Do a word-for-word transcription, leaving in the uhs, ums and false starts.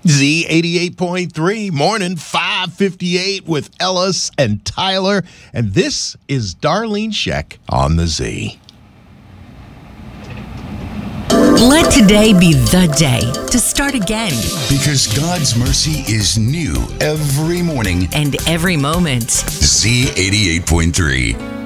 Z eighty-eight point three, morning five fifty-eight with Ellis and Tyler. And this is Darlene Scheck on the Z. Let today be the day to start again. Because God's mercy is new every morning and every moment. Z eighty-eight point three.